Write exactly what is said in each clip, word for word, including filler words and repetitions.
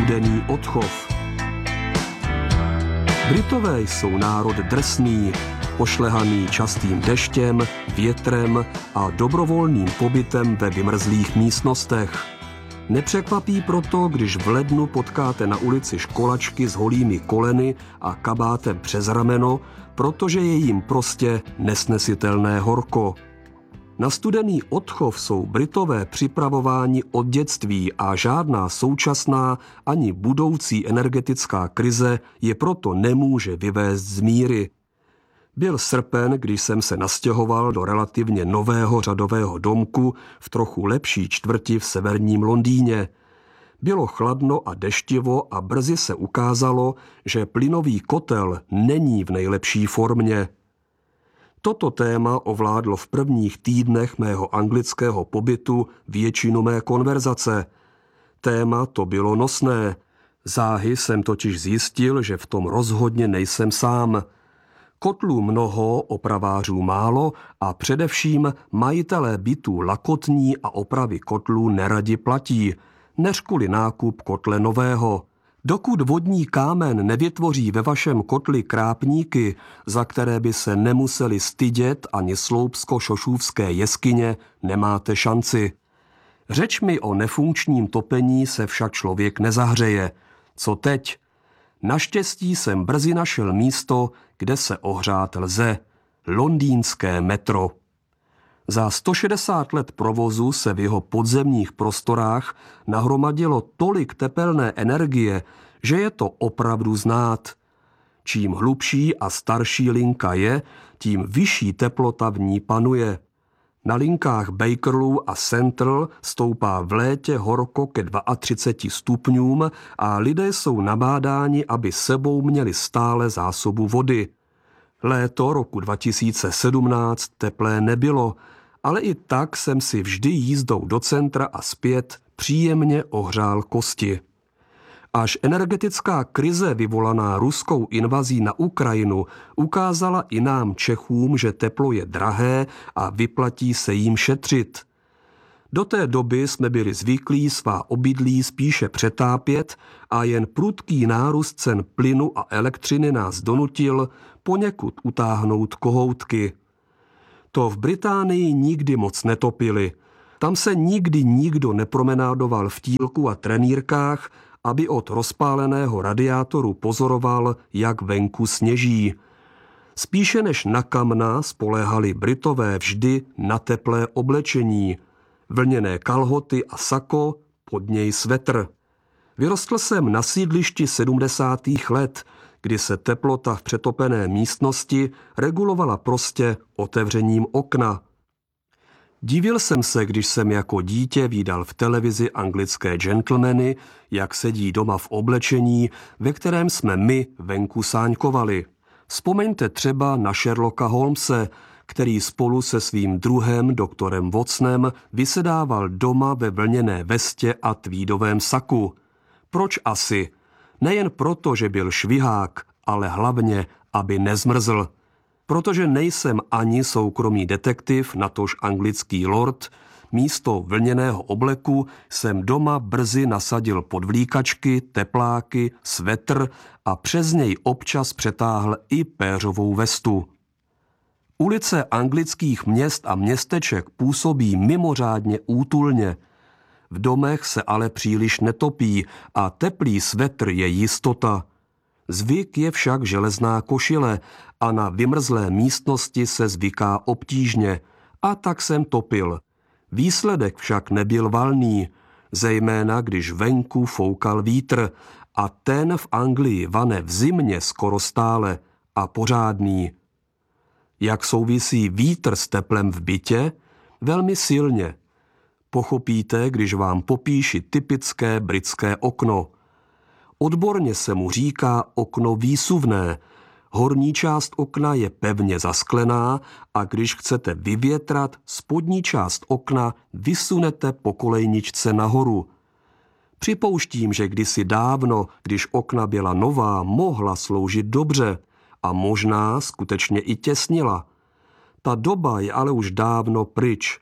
studený odchov. Britové jsou národ drsný, pošlehaný častým deštěm, větrem a dobrovolným pobytem ve vymrzlých místnostech. Nepřekvapí proto, když v lednu potkáte na ulici školačky s holými koleny a kabátem přes rameno, protože je jim prostě nesnesitelné horko. Na studený odchov jsou Britové připravováni od dětství a žádná současná ani budoucí energetická krize je proto nemůže vyvést z míry. Byl srpen, když jsem se nastěhoval do relativně nového řadového domku v trochu lepší čtvrti v severním Londýně. Bylo chladno a deštivo a brzy se ukázalo, že plynový kotel není v nejlepší formě. Toto téma ovládlo v prvních týdnech mého anglického pobytu většinu mé konverzace. Téma to bylo nosné. Záhy jsem totiž zjistil, že v tom rozhodně nejsem sám. Kotlů mnoho, opravářů málo a především majitelé bytů lakotní a opravy kotlů neradi platí, než kvůli nákup kotle nového. Dokud vodní kámen nevytvoří ve vašem kotli krápníky, za které by se nemuseli stydět ani sloupsko-šošůvské jeskyně, nemáte šanci. Řeč mi o nefunkčním topení se však člověk nezahřeje. Co teď? Naštěstí jsem brzy našel místo, kde se ohřát lze. Londýnské metro. Za sto šedesát let provozu se v jeho podzemních prostorách nahromadilo tolik tepelné energie, že je to opravdu znát. Čím hlubší a starší linka je, tím vyšší teplota v ní panuje. Na linkách Bakerloo a Central stoupá v létě horko ke třiceti dvou stupňům a lidé jsou nabádáni, aby sebou měli stále zásobu vody. Léto roku dva tisíce sedmnáct teplé nebylo, ale i tak jsem si vždy jízdou do centra a zpět příjemně ohřál kosti. Až energetická krize vyvolaná ruskou invazí na Ukrajinu ukázala i nám Čechům, že teplo je drahé a vyplatí se jim šetřit. Do té doby jsme byli zvyklí svá obydlí spíše přetápět a jen prudký nárůst cen plynu a elektřiny nás donutil poněkud utáhnout kohoutky. To v Británii nikdy moc netopili. Tam se nikdy nikdo nepromenádoval v tílku a trenýrkách, aby od rozpáleného radiátoru pozoroval, jak venku sněží. Spíše než na kamna spoléhali Britové vždy na teplé oblečení. Vlněné kalhoty a sako, pod něj svetr. Vyrostl jsem na sídlišti sedmdesátých let, kdy se teplota v přetopené místnosti regulovala prostě otevřením okna. Divil jsem se, když jsem jako dítě vídal v televizi anglické gentlemany, jak sedí doma v oblečení, ve kterém jsme my venku sáňkovali. Vzpomeňte třeba na Sherlocka Holmese, který spolu se svým druhem, doktorem Watsonem, vysedával doma ve vlněné vestě a tweedovém saku. Proč asi? Nejen proto, že byl švihák, ale hlavně, aby nezmrzl. Protože nejsem ani soukromý detektiv, natož anglický lord, místo vlněného obleku jsem doma brzy nasadil podvlíkačky, tepláky, svetr a přes něj občas přetáhl i péřovou vestu. Ulice anglických měst a městeček působí mimořádně útulně. V domech se ale příliš netopí a teplý svetr je jistota. Zvyk je však železná košile a na vymrzlé místnosti se zvyká obtížně, a tak jsem topil. Výsledek však nebyl valný, zejména když venku foukal vítr a ten v Anglii vane v zimě skoro stále a pořádný. Jak souvisí vítr s teplem v bytě? Velmi silně. Pochopíte, když vám popíši typické britské okno. Odborně se mu říká okno výsuvné. Horní část okna je pevně zasklená a když chcete vyvětrat, spodní část okna vysunete po kolejničce nahoru. Připouštím, že kdysi dávno, když okna byla nová, mohla sloužit dobře a možná skutečně i těsnila. Ta doba je ale už dávno pryč.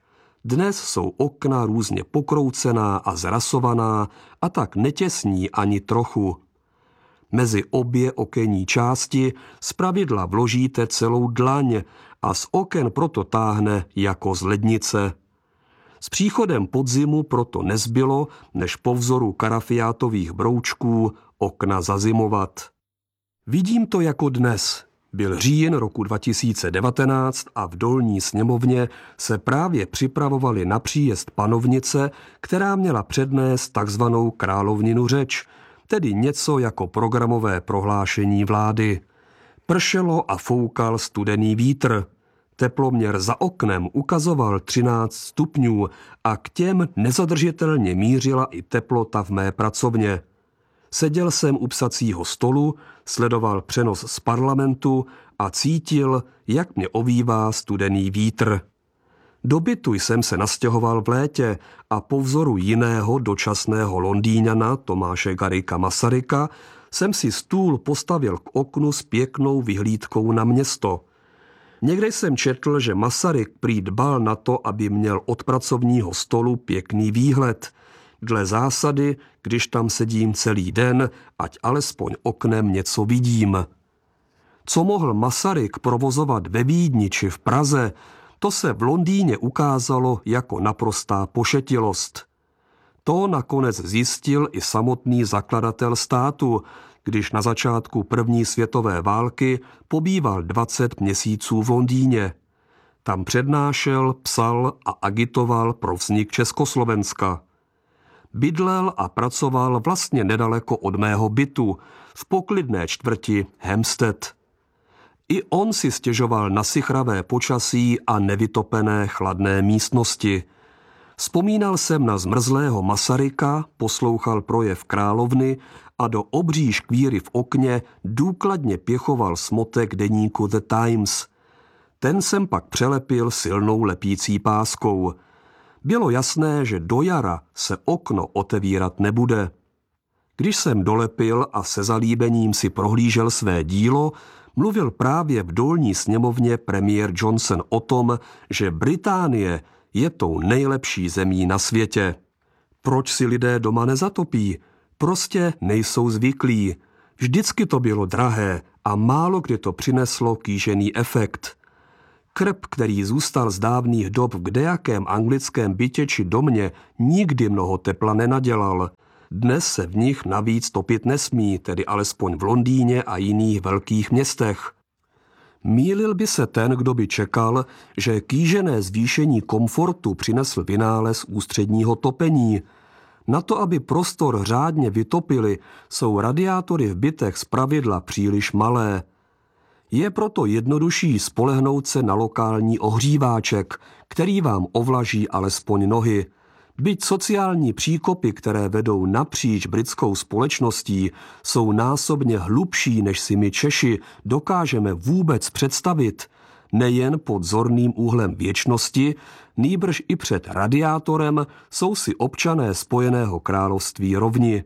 Dnes jsou okna různě pokroucená a zrasovaná a tak netěsní ani trochu. Mezi obě okenní části zpravidla vložíte celou dlaň a z oken proto táhne jako z lednice. S příchodem podzimu proto nezbylo, než po vzoru karafiátových broučků okna zazimovat. Vidím to jako dnes. Byl říjen roku dva tisíce devatenáct a v dolní sněmovně se právě připravovali na příjezd panovnice, která měla přednést takzvanou královninu řeč, tedy něco jako programové prohlášení vlády. Pršelo a foukal studený vítr. Teploměr za oknem ukazoval třináct stupňů a k těm nezadržitelně mířila i teplota v mé pracovně. Seděl jsem u psacího stolu, sledoval přenos z parlamentu a cítil, jak mě ovívá studený vítr. Do bytu jsem se nastěhoval v létě a po vzoru jiného dočasného Londýňana Tomáše Garrigua Masaryka jsem si stůl postavil k oknu s pěknou vyhlídkou na město. Někde jsem četl, že Masaryk prý dbal na to, aby měl od pracovního stolu pěkný výhled. Dle zásady, když tam sedím celý den, ať alespoň oknem něco vidím. Co mohl Masaryk provozovat ve Vídni či v Praze, to se v Londýně ukázalo jako naprostá pošetilost. To nakonec zjistil i samotný zakladatel státu, když na začátku první světové války pobýval dvacet měsíců v Londýně. Tam přednášel, psal a agitoval pro vznik Československa. Bydlel a pracoval vlastně nedaleko od mého bytu, v poklidné čtvrti Hampstead. I on si stěžoval na sichravé počasí a nevytopené chladné místnosti. Vzpomínal jsem na zmrzlého Masaryka, poslouchal projev královny a do obří škvíry v okně důkladně pěchoval smotek deníku The Times. Ten jsem pak přelepil silnou lepící páskou. Bylo jasné, že do jara se okno otevírat nebude. Když jsem dolepil a se zalíbením si prohlížel své dílo, mluvil právě v dolní sněmovně premiér Johnson o tom, že Británie je tou nejlepší zemí na světě. Proč si lidé doma nezatopí? Prostě nejsou zvyklí. Vždycky to bylo drahé a málo kdy to přineslo kýžený efekt. Krb, který zůstal z dávných dob v kdejakém anglickém bytě či domě, nikdy mnoho tepla nenadělal. Dnes se v nich navíc topit nesmí, tedy alespoň v Londýně a jiných velkých městech. Mýlil by se ten, kdo by čekal, že kýžené zvýšení komfortu přinesl vynález ústředního topení. Na to, aby prostor řádně vytopili, jsou radiátory v bytech zpravidla příliš malé. Je proto jednodušší spolehnout se na lokální ohříváček, který vám ovlaží alespoň nohy. Byť sociální příkopy, které vedou napříč britskou společností, jsou násobně hlubší, než si my Češi dokážeme vůbec představit, nejen pod zorným úhlem věčnosti, nýbrž i před radiátorem jsou si občané Spojeného království rovni.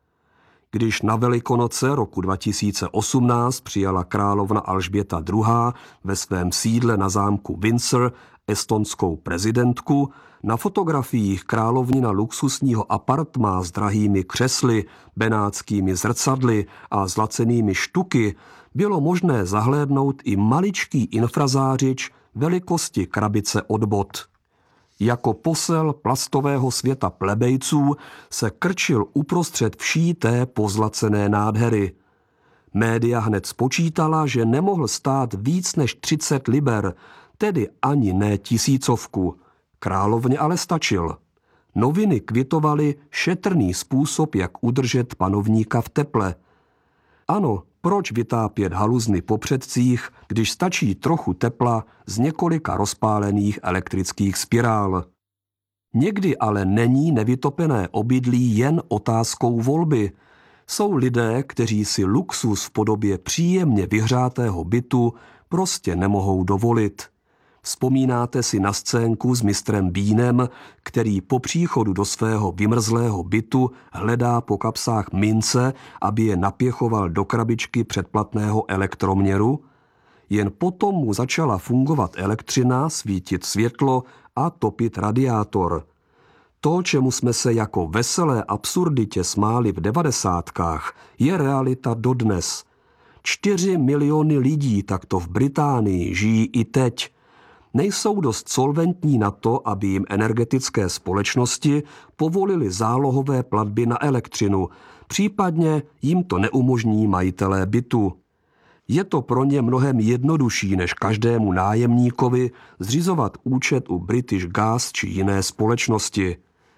Když na Velikonoce roku dva tisíce osmnáct přijala královna Alžběta druhá. ve svém sídle na zámku Windsor estonskou prezidentku, na fotografiích královnina luxusního apartmá s drahými křesly, benátskými zrcadly a zlacenými štuky bylo možné zahlédnout i maličký infrazářič velikosti krabice od bot. Jako posel plastového světa plebejců se krčil uprostřed vší té pozlacené nádhery. Média hned spočítala, že nemohl stát víc než třicet liber, tedy ani ne tisícovku. Královně ale stačil. Noviny kvitovaly šetrný způsob, jak udržet panovníka v teple. Ano, proč vytápět haluzny po předcích, když stačí trochu tepla z několika rozpálených elektrických spirál? Někdy ale není nevytopené obydlí jen otázkou volby. Jsou lidé, kteří si luxus v podobě příjemně vyhřátého bytu prostě nemohou dovolit. Vzpomínáte si na scénku s mistrem Beanem, který po příchodu do svého vymrzlého bytu hledá po kapsách mince, aby je napěchoval do krabičky předplatného elektroměru? Jen potom mu začala fungovat elektřina, svítit světlo a topit radiátor. To, čemu jsme se jako veselé absurditě smáli v devadesátkách, je realita dodnes. Čtyři miliony lidí takto v Británii žijí i teď. Nejsou dost solventní na to, aby jim energetické společnosti povolily zálohové platby na elektřinu, případně jim to neumožní majitelé bytu. Je to pro ně mnohem jednodušší než každému nájemníkovi zřizovat účet u British Gas či jiné společnosti.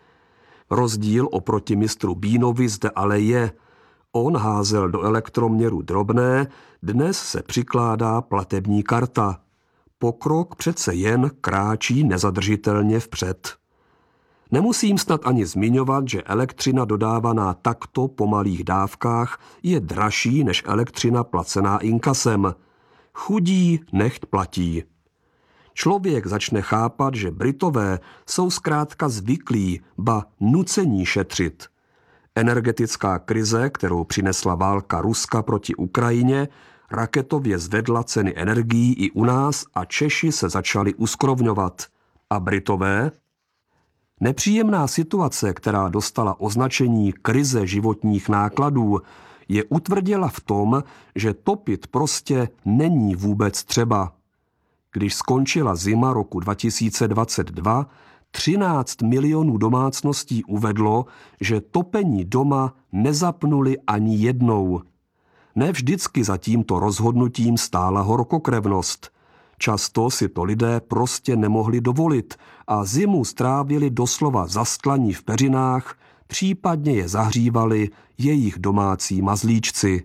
Rozdíl oproti mistru Beanovi zde ale je. On házel do elektroměru drobné, dnes se přikládá platební karta. Pokrok přece jen kráčí nezadržitelně vpřed. Nemusím snad ani zmiňovat, že elektřina dodávaná takto po malých dávkách je dražší než elektřina placená inkasem. Chudí nechť platí. Člověk začne chápat, že Britové jsou zkrátka zvyklí, ba nucení šetřit. Energetická krize, kterou přinesla válka Ruska proti Ukrajině, raketově zvedla ceny energií i u nás a Češi se začali uskrovňovat. A Britové? Nepříjemná situace, která dostala označení krize životních nákladů, je utvrdila v tom, že topit prostě není vůbec třeba. Když skončila zima roku dva tisíce dvacet dva, třináct milionů domácností uvedlo, že topení doma nezapnuli ani jednou. Ne vždycky za tímto rozhodnutím stála horkokrevnost. Často si to lidé prostě nemohli dovolit a zimu strávili doslova zastlaní v peřinách, případně je zahřívali jejich domácí mazlíčci.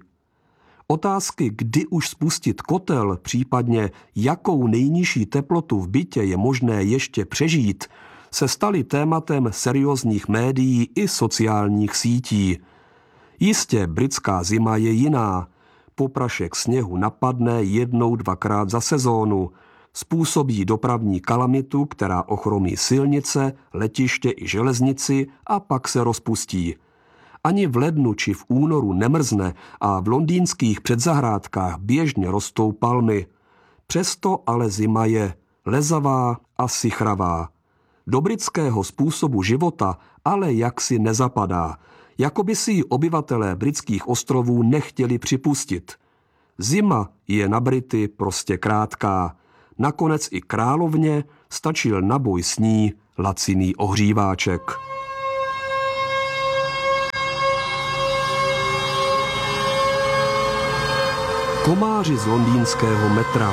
Otázky, kdy už spustit kotel, případně jakou nejnižší teplotu v bytě je možné ještě přežít, se staly tématem seriózních médií i sociálních sítí. Jistě britská zima je jiná. Poprašek sněhu napadne jednou, dvakrát za sezónu. Způsobí dopravní kalamitu, která ochromí silnice, letiště i železnici a pak se rozpustí. Ani v lednu či v únoru nemrzne a v londýnských předzahrádkách běžně rostou palmy. Přesto ale zima je lezavá a sichravá. Do britského způsobu života ale jaksi nezapadá, jako by si ji obyvatelé britských ostrovů nechtěli připustit. Zima je na Brity prostě krátká. Nakonec i královně stačil na boj s ní laciný ohříváček. Komáři z londýnského metra.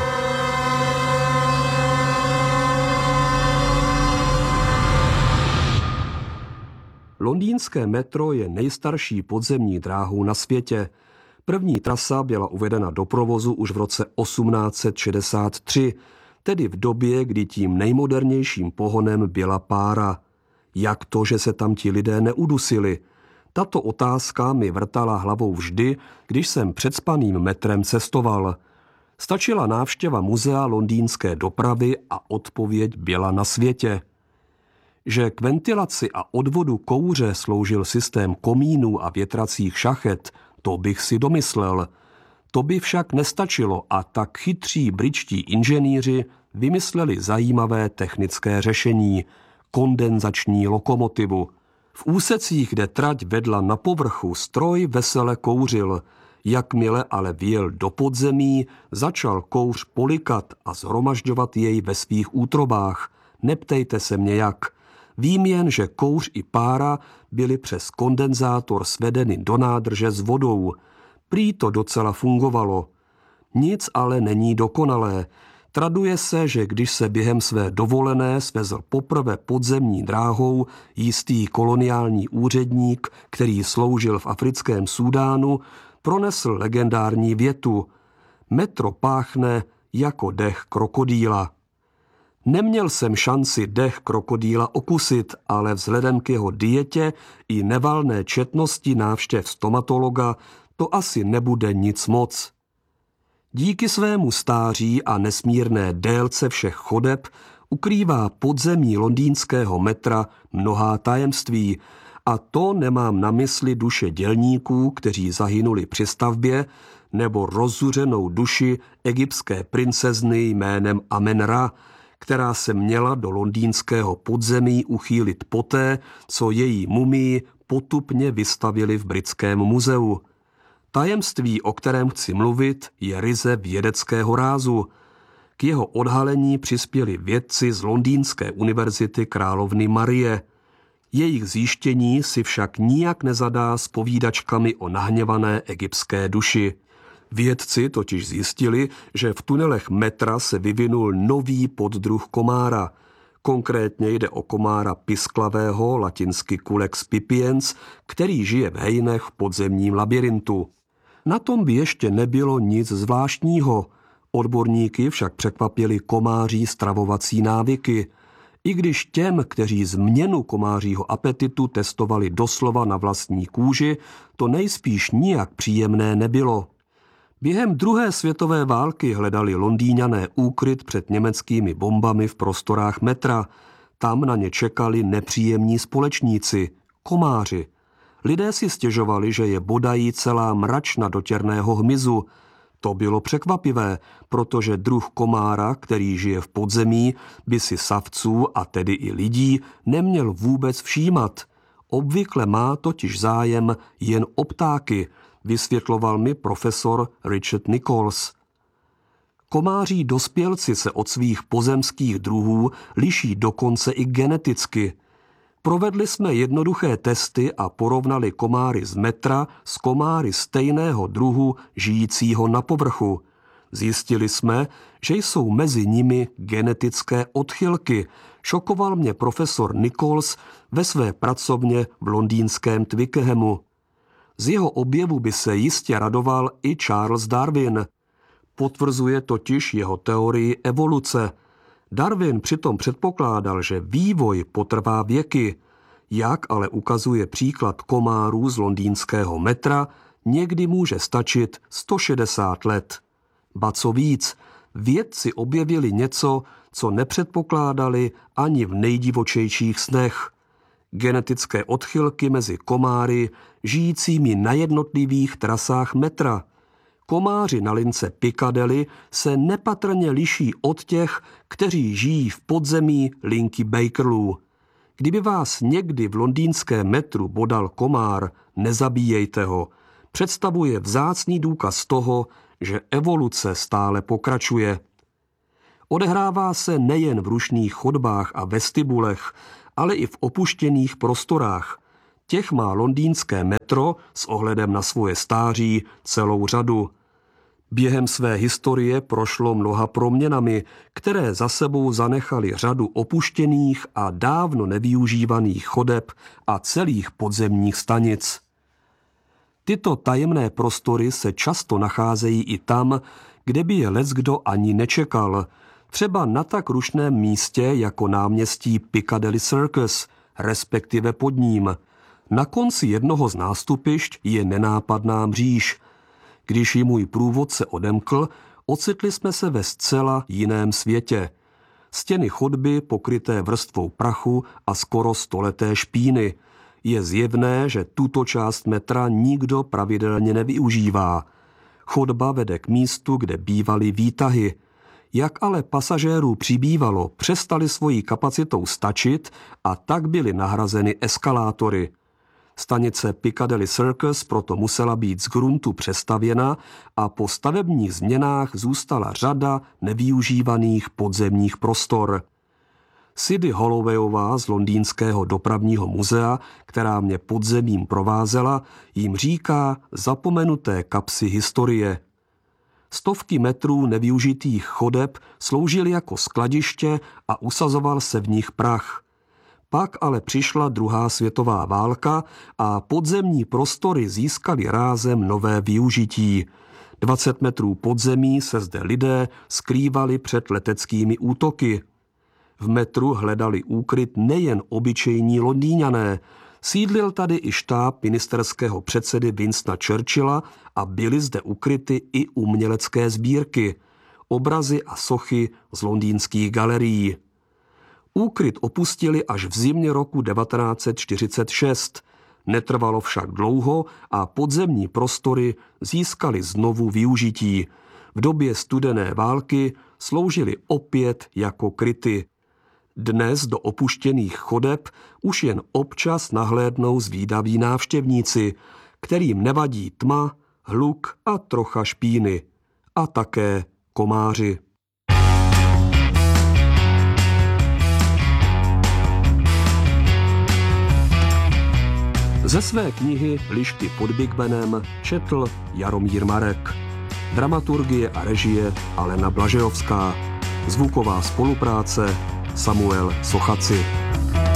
Londýnské metro je nejstarší podzemní dráhou na světě. První trasa byla uvedena do provozu už v roce osmnáct set šedesát tři, tedy v době, kdy tím nejmodernějším pohonem byla pára. Jak to, že se tam ti lidé neudusili? Tato otázka mi vrtala hlavou vždy, když jsem předspaným metrem cestoval. Stačila návštěva muzea londýnské dopravy a odpověď byla na světě. Že k ventilaci a odvodu kouře sloužil systém komínů a větracích šachet, to bych si domyslel. To by však nestačilo a tak chytří britští inženýři vymysleli zajímavé technické řešení – kondenzační lokomotivu. V úsecích, kde trať vedla na povrchu, stroj vesele kouřil. Jakmile ale vjel do podzemí, začal kouř polikat a shromažďovat jej ve svých útrobách. Neptejte se mě jak. Vím jen, že kouř i pára byly přes kondenzátor svedeny do nádrže s vodou. Prý to docela fungovalo. Nic ale není dokonalé. Traduje se, že když se během své dovolené svezl poprvé podzemní dráhou jistý koloniální úředník, který sloužil v africkém Súdánu, pronesl legendární větu: metro páchne jako dech krokodýla. Neměl jsem šanci dech krokodýla okusit, ale vzhledem k jeho dietě i nevalné četnosti návštěv stomatologa to asi nebude nic moc. Díky svému stáří a nesmírné délce všech chodeb ukrývá podzemí londýnského metra mnohá tajemství, a to nemám na mysli duše dělníků, kteří zahynuli při stavbě, nebo rozzuřenou duši egyptské princezny jménem Amen-Ra, která se měla do londýnského podzemí uchýlit poté, co její mumii potupně vystavili v Britském muzeu. Tajemství, o kterém chci mluvit, je ryze vědeckého rázu. K jeho odhalení přispěli vědci z Londýnské univerzity královny Marie. Jejich zjištění si však nijak nezadá s povídačkami o nahněvané egyptské duši. Vědci totiž zjistili, že v tunelech metra se vyvinul nový poddruh komára. Konkrétně jde o komára pisklavého, latinsky Culex pipiens, který žije v hejnech v podzemním labirintu. Na tom by ještě nebylo nic zvláštního. Odborníky však překvapili komáří stravovací návyky. I když těm, kteří změnu komářího apetitu testovali doslova na vlastní kůži, to nejspíš nijak příjemné nebylo. Během druhé světové války hledali Londýňané úkryt před německými bombami v prostorách metra. Tam na ně čekali nepříjemní společníci, komáři. Lidé si stěžovali, že je bodají celá mračna dotěrného hmyzu. To bylo překvapivé, protože druh komára, který žije v podzemí, by si savců, a tedy i lidí, neměl vůbec všímat. Obvykle má totiž zájem jen o ptáky, vysvětloval mi profesor Richard Nichols. Komáří dospělci se od svých pozemských druhů liší dokonce i geneticky. Provedli jsme jednoduché testy a porovnali komáry z metra s komáry stejného druhu žijícího na povrchu. Zjistili jsme, že jsou mezi nimi genetické odchylky. Šokoval mě profesor Nichols ve své pracovně v londýnském Twickenhamu. Z jeho objevu by se jistě radoval i Charles Darwin. Potvrzuje totiž jeho teorii evoluce. Darwin přitom předpokládal, že vývoj potrvá věky. Jak ale ukazuje příklad komárů z londýnského metra, někdy může stačit sto šedesát let. Ba co víc, vědci objevili něco, co nepředpokládali ani v nejdivočejších snech. Genetické odchylky mezi komáry žijícími na jednotlivých trasách metra. Komáři na lince Piccadilly se nepatrně liší od těch, kteří žijí v podzemí linky Bakerloo. Kdyby vás někdy v londýnském metru bodal komár, nezabíjejte ho. Představuje vzácný důkaz toho, že evoluce stále pokračuje. Odehrává se nejen v rušných chodbách a vestibulech, ale i v opuštěných prostorách. Těch má londýnské metro s ohledem na svoje stáří celou řadu. Během své historie prošlo mnoha proměnami, které za sebou zanechaly řadu opuštěných a dávno nevyužívaných chodeb a celých podzemních stanic. Tyto tajemné prostory se často nacházejí i tam, kde by je leckdo ani nečekal, třeba na tak rušném místě jako náměstí Piccadilly Circus, respektive pod ním. Na konci jednoho z nástupišť je nenápadná mříž. Když ji můj průvodce odemkl, ocitli jsme se ve zcela jiném světě. Stěny chodby pokryté vrstvou prachu a skoro stoleté špíny. Je zjevné, že tuto část metra nikdo pravidelně nevyužívá. Chodba vede k místu, kde bývaly výtahy. Jak ale pasažérů přibývalo, přestali svojí kapacitou stačit a tak byly nahrazeny eskalátory. Stanice Piccadilly Circus proto musela být z gruntu přestavěna a po stavebních změnách zůstala řada nevyužívaných podzemních prostor. Sidney Hollowayová z Londýnského dopravního muzea, která mě podzemím provázela, jim říká zapomenuté kapsy historie. Stovky metrů nevyužitých chodeb sloužily jako skladiště a usazoval se v nich prach. Pak ale přišla druhá světová válka a podzemní prostory získaly rázem nové využití. dvacet metrů podzemí se zde lidé skrývali před leteckými útoky. V metru hledali úkryt nejen obyčejní Londýňané, sídlil tady i štáb ministerského předsedy Winstona Churchilla a byly zde ukryty i umělecké sbírky, obrazy a sochy z londýnských galerií. Úkryt opustili až v zimě roku devatenáct set čtyřicet šest. Netrvalo však dlouho a podzemní prostory získaly znovu využití. v době studené války sloužily opět jako kryty. Dnes do opuštěných chodeb už jen občas nahlédnou zvídaví návštěvníci, kterým nevadí tma, hluk a trocha špíny. A také komáři. Ze své knihy Lišky pod Big Benem četl Jaromír Marek. Dramaturgie a režie Alena Blažejovská. Zvuková spolupráce Samuel Sochaci.